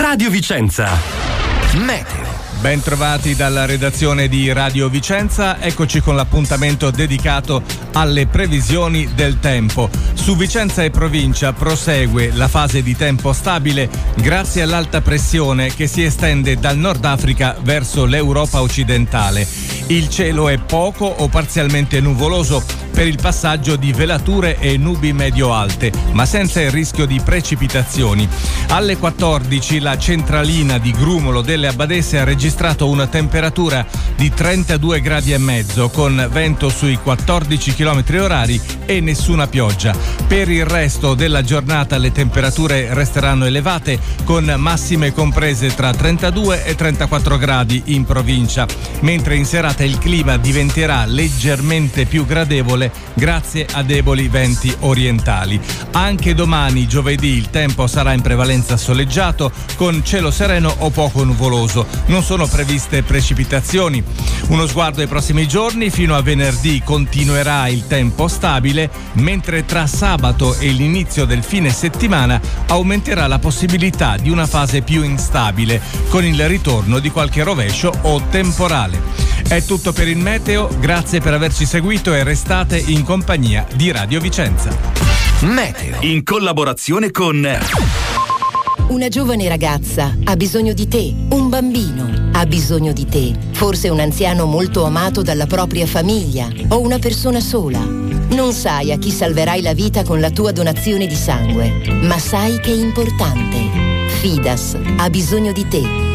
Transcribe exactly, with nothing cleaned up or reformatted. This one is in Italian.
Radio Vicenza. Meteo. Ben trovati dalla redazione di Radio Vicenza, eccoci con l'appuntamento dedicato alle previsioni del tempo. Su Vicenza e provincia prosegue la fase di tempo stabile grazie all'alta pressione che si estende dal Nord Africa verso l'Europa occidentale. Il cielo è poco o parzialmente nuvoloso per il passaggio di velature e nubi medio-alte, ma senza il rischio di precipitazioni. Alle quattordici la centralina di Grumolo delle Abbadesse ha registrato una temperatura di trentadue gradi e mezzo con vento sui quattordici chilometri orari e nessuna pioggia. Per il resto della giornata le temperature resteranno elevate con massime comprese tra trentadue e trentaquattro gradi in provincia, mentre in serata il clima diventerà leggermente più gradevole grazie a deboli venti orientali. Anche domani, giovedì, il tempo sarà in prevalenza soleggiato con cielo sereno o poco nuvoloso. Non sono previste precipitazioni. Uno sguardo ai prossimi giorni: fino a venerdì continuerà il tempo stabile, mentre tra sabato e l'inizio del fine settimana aumenterà la possibilità di una fase più instabile, con il ritorno di qualche rovescio o temporale. È tutto per il meteo, grazie per averci seguito e restate in compagnia di Radio Vicenza. Meteo, in collaborazione con... Una giovane ragazza ha bisogno di te, un bambino ha bisogno di te, forse un anziano molto amato dalla propria famiglia o una persona sola. Non sai a chi salverai la vita con la tua donazione di sangue, ma sai che è importante. Fidas ha bisogno di te.